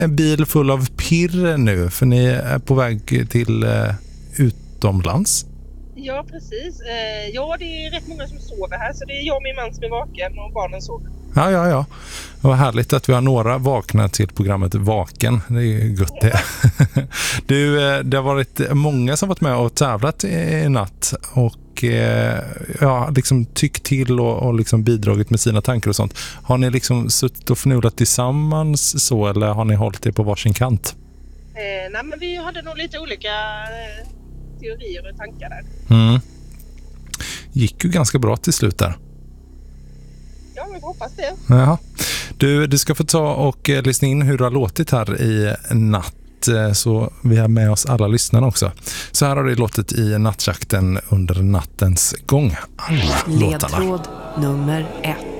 en bil full av pirr nu, för ni är på väg till utomlands. Ja, precis. Ja, det är rätt många som sover här, så det är jag och min man som är vaken och barnen sover. Ja. Vad härligt att vi har några vakna till programmet Vaken. Det är ju gott det. Du, det har varit många som varit med och tävlat i natt och liksom tyckt till och liksom bidragit med sina tankar och sånt. Har ni liksom suttit och förnulat tillsammans så, eller har ni hållit er på varsin kant? Nej, men vi hade nog lite olika teorier och tankar där. Gick ju ganska bra till slut där. Ja, vi hoppas det. Jaha. Du ska få ta och lyssna in hur det har låtit här i natt, så vi har med oss alla lyssnarna också. Så här har det låtit i nattjakten under nattens gång. Alla låtarna. Ledtråd nummer 1.